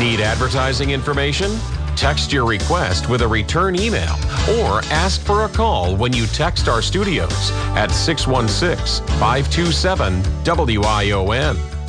Need advertising information? Text your request with a return email or ask for a call when you text our studios at 616-527-WION.